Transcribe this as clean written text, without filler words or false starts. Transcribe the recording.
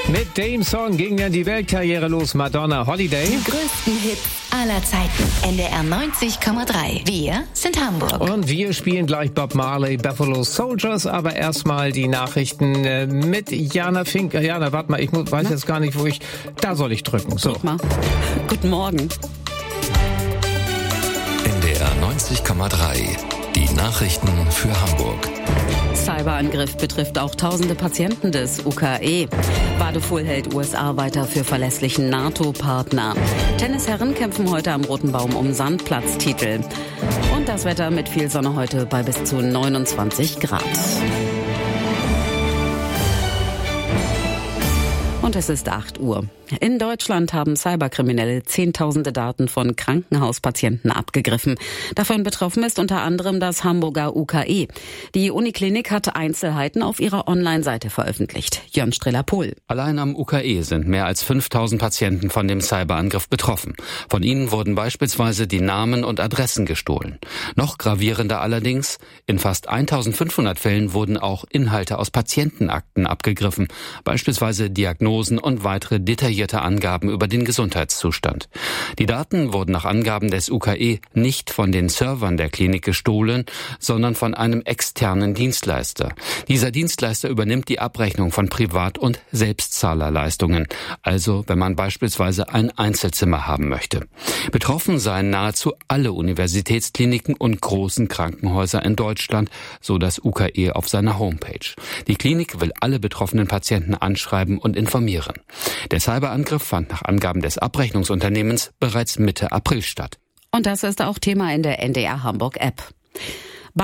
Mit dem Song ging dann die Weltkarriere los, Madonna Holiday. Die größten Hits aller Zeiten. NDR 90,3. Wir sind Hamburg. Und wir spielen gleich Bob Marley, Buffalo Soldiers, aber erstmal die Nachrichten mit Jana Fink. Jana, warte mal, weiß jetzt gar nicht, da soll ich drücken. So. Drück mal. Guten Morgen. NDR 90,3. Die Nachrichten für Hamburg. Cyberangriff betrifft auch tausende Patienten des UKE. Badefuhl hält USA weiter für verlässlichen NATO-Partner. Tennisherren kämpfen heute am Roten Baum um Sandplatztitel. Und das Wetter mit viel Sonne heute bei bis zu 29 Grad. Und es ist 8 Uhr. In Deutschland haben Cyberkriminelle Zehntausende Daten von Krankenhauspatienten abgegriffen. Davon betroffen ist unter anderem das Hamburger UKE. Die Uniklinik hat Einzelheiten auf ihrer Online-Seite veröffentlicht. Jörn Streller-Pohl. Allein am UKE sind mehr als 5000 Patienten von dem Cyberangriff betroffen. Von ihnen wurden beispielsweise die Namen und Adressen gestohlen. Noch gravierender allerdings, in fast 1500 Fällen wurden auch Inhalte aus Patientenakten abgegriffen, beispielsweise Diagnosen und weitere detaillierte Angaben über den Gesundheitszustand. Die Daten wurden nach Angaben des UKE nicht von den Servern der Klinik gestohlen, sondern von einem externen Dienstleister. Dieser Dienstleister übernimmt die Abrechnung von Privat- und Selbstzahlerleistungen, also wenn man beispielsweise ein Einzelzimmer haben möchte. Betroffen seien nahezu alle Universitätskliniken und großen Krankenhäuser in Deutschland, so das UKE auf seiner Homepage. Die Klinik will alle betroffenen Patienten anschreiben und informieren. Der Cyberangriff fand nach Angaben des Abrechnungsunternehmens bereits Mitte April statt. Und das ist auch Thema in der NDR Hamburg App.